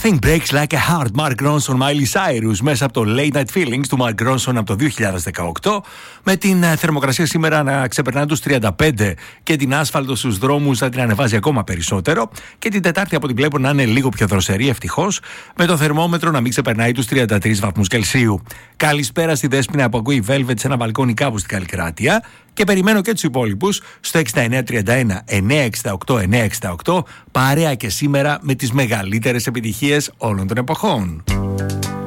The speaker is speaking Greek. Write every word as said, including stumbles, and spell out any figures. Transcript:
Nothing breaks like a heart. Mark Ronson, Miley Cyrus, μέσα από το Late Night Feelings του Mark Ronson από το δύο χιλιάδες δεκαοκτώ, με την θερμοκρασία σήμερα να ξεπερνά τους τριάντα πέντε και την άσφαλτο στους δρόμους να την ανεβάζει ακόμα περισσότερο, και την Τετάρτη από ό,τι βλέπω να είναι λίγο πιο δροσερή, ευτυχώς, με το θερμόμετρο να μην ξεπερνάει τους τριάντα τρεις βαθμούς Κελσίου. Καλησπέρα στη Δέσποινα που ακούει Velvet σε ένα μπαλκόνι κάπου στην Καλλικράτεια, και περιμένω και τους υπόλοιπους στο έξι εννιά τρία ένα εννιά έξι οκτώ εννιά έξι οκτώ, παρέα και σήμερα με τις μεγαλύτερες επιτυχίες όλων των εποχών.